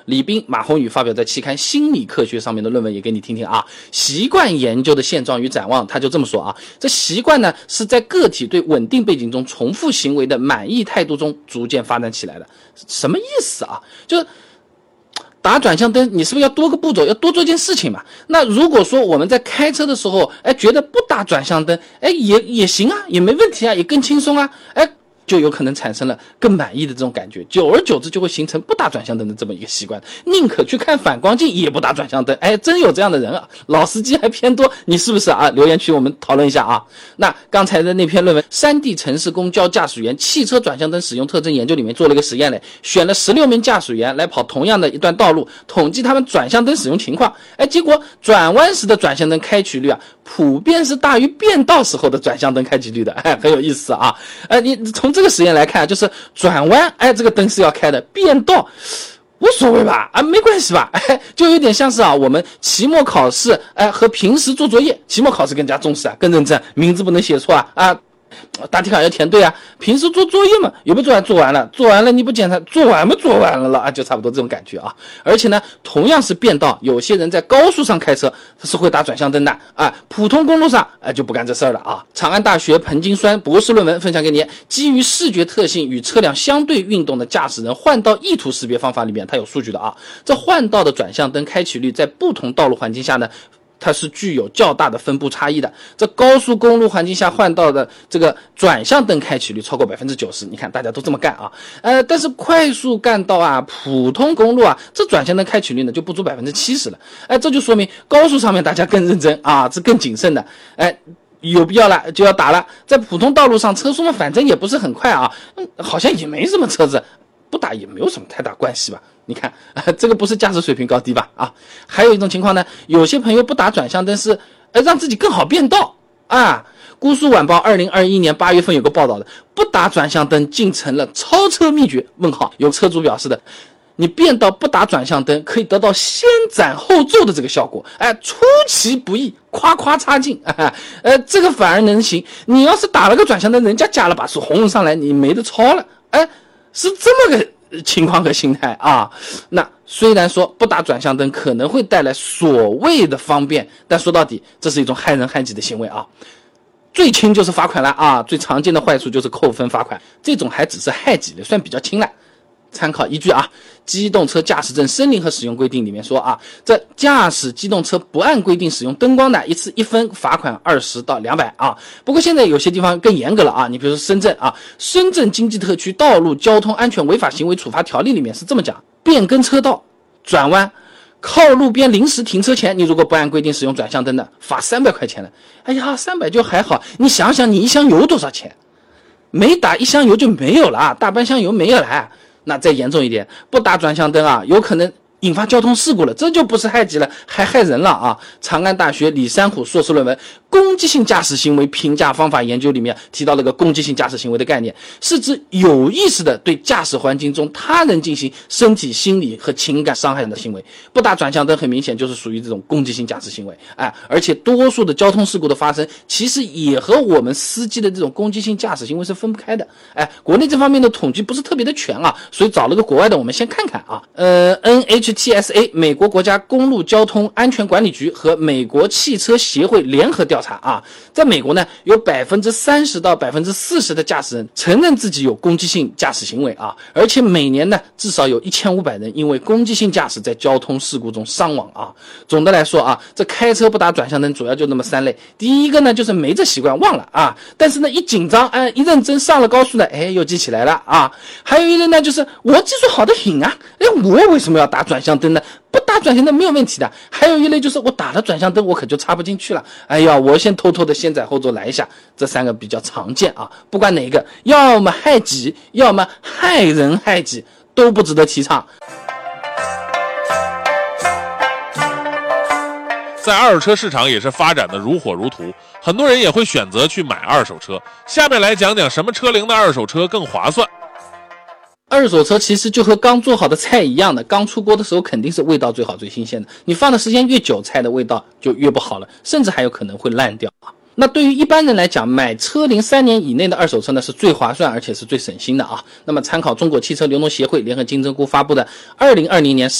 李斌、马宏宇发表在期刊《心理科学》上面的论文也给你听听啊。习惯研究的现状与展望，他就这么说啊，这习惯呢是在个体对稳定背景中重复行为的满意态度中逐渐发展起来的。什么意思啊？就是打转向灯，你是不是要多个步骤，要多做件事情嘛？那如果说我们在开车的时候，觉得不打转向灯，也行啊，也没问题啊，也更轻松啊，就有可能产生了更满意的这种感觉，久而久之就会形成不打转向灯的这么一个习惯，宁可去看反光镜也不打转向灯。真有这样的人啊，老司机还偏多，你是不是啊？留言区我们讨论一下啊。那刚才的那篇论文3D 城市公交驾驶员汽车转向灯使用特征研究里面做了一个实验嘞，选了16名驾驶员来跑同样的一段道路，统计他们转向灯使用情况。结果转弯时的转向灯开启率啊，普遍是大于变道时候的转向灯开启率的。很有意思啊。你从这个实验来看，就是转弯这个灯是要开的，变道无所谓吧，没关系吧，就有点像是我们期末考试和平时做作业，期末考试更加重视更认真，名字不能写错答题卡要填对平时做作业嘛，有没有做完？做完了，做完了你不检查，做完没做完了就差不多这种感觉啊。而且呢，同样是变道，有些人在高速上开车是会打转向灯的普通公路上就不干这事儿了啊。长安大学彭金栓博士论文分享给你，基于视觉特性与车辆相对运动的驾驶人换道意图识别方法里面，它有数据的这换道的转向灯开启率在不同道路环境下呢，它是具有较大的分布差异的。这高速公路环境下换道的这个转向灯开启率超过 90%， 你看大家都这么干但是快速干道普通公路这转向灯开启率呢就不足 70% 了。这就说明高速上面大家更认真这更谨慎的。有必要了就要打了。在普通道路上车速嘛反正也不是很快好像也没什么车子，不打也没有什么太大关系吧。你看这个不是驾驶水平高低吧还有一种情况呢，有些朋友不打转向灯是让自己更好变道姑苏晚报2021年8月份有个报道的，不打转向灯竟成了超车秘诀？有车主表示的，你变道不打转向灯可以得到先斩后奏的这个效果出其不意，夸夸插进这个反而能行。你要是打了个转向灯，人家加了把手红上来，你没得抄了是这么个情况和心态那虽然说不打转向灯可能会带来所谓的方便，但说到底这是一种害人害己的行为最轻就是罚款了最常见的坏处就是扣分罚款，这种还只是害己的，算比较轻了。参考依据机动车驾驶证申领和使用规定里面说这驾驶机动车不按规定使用灯光的，一次1分罚款20到200不过现在有些地方更严格了你比如说深圳深圳经济特区道路交通安全违法行为处罚条例里面是这么讲，变更车道、转弯、靠路边临时停车前，你如果不按规定使用转向灯的，罚300块钱了。300就还好，你想想你一箱油多少钱？没打一箱油就没有了大半箱油没有了那再严重一点，不打转向灯有可能引发交通事故了，这就不是害己了，还害人了长安大学李山虎硕士论文《攻击性驾驶行为评价方法研究》里面提到了个攻击性驾驶行为的概念，是指有意识的对驾驶环境中他人进行身体、心理和情感伤害的行为。不打转向灯很明显就是属于这种攻击性驾驶行为而且多数的交通事故的发生其实也和我们司机的这种攻击性驾驶行为是分不开的国内这方面的统计不是特别的全所以找了个国外的，我们先看看NHTSA 美国国家公路交通安全管理局和美国汽车协会联合调查在美国呢，有 30% 到 40% 的驾驶人承认自己有攻击性驾驶行为而且每年呢至少有1500人因为攻击性驾驶在交通事故中伤亡总的来说这开车不打转向灯主要就那么3类。第一个呢就是没这习惯忘了但是呢一紧张一认真上了高速呢又记起来了还有一类呢就是我技术好得很我为什么要打转向灯呢？不打转向灯没有问题的。还有一类就是我打了转向灯我可就插不进去了，我先偷偷的先斩后奏来一下。这3个比较常见不管哪个，要么害己要么害人害己，都不值得提倡。 在二手车市场也是发展的如火如荼，很多人也会选择去买二手车。下面来讲讲什么车龄的二手车更划算。 二手车其实就和刚做好的菜一样的，刚出锅的时候肯定是味道最好最新鲜的，你放的时间越久，菜的味道就越不好了，甚至还有可能会烂掉那对于一般人来讲，买车龄3年以内的二手车呢是最划算而且是最省心的那么参考中国汽车流通协会联合金针菇发布的2020年